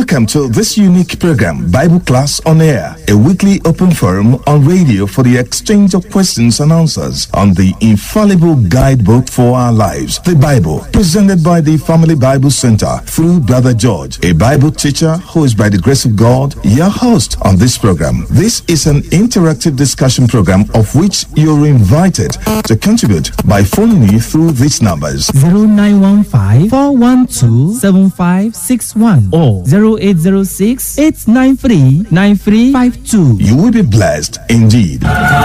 Welcome to this unique program, Bible Class on Air, a weekly open forum on radio for the exchange of questions and answers on the infallible guidebook for our lives, the Bible, presented by the Family Bible Center through Brother George, a Bible teacher who is by the grace of God your host on this program. This is an interactive discussion program of which you're invited to contribute by phoning in through these numbers: 0915-412-7561 or 0806-893-9352. You will be blessed indeed.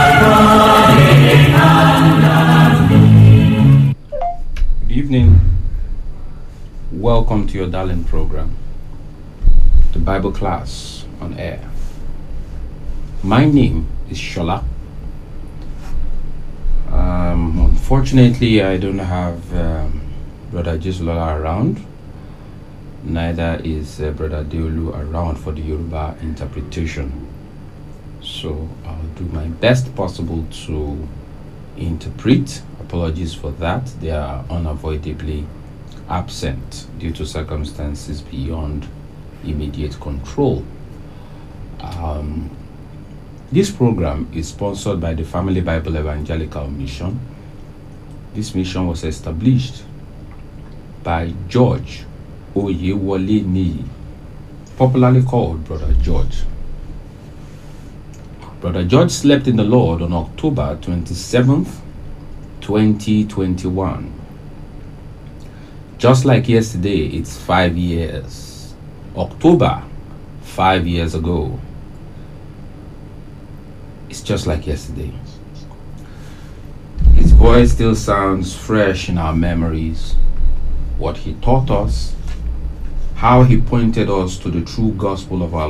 Good evening. Welcome to your darling program, the Bible Class on Air. My name is Shola. Unfortunately, I don't have Brother Jesolola around. Neither is Brother Deolu around for the Yoruba interpretation. So I'll do my best possible to interpret. Apologies for that. They are unavoidably absent due to circumstances beyond immediate control. This program is sponsored by the Family Bible Evangelical Mission. This mission was established by George Oyewole Niyi, popularly called Brother George. Brother George slept in the Lord on October 27th, 2021. Just like yesterday, it's 5 years. October, 5 years ago. It's just like yesterday. His voice still sounds fresh in our memories. What he taught us, how he pointed us to the true gospel of our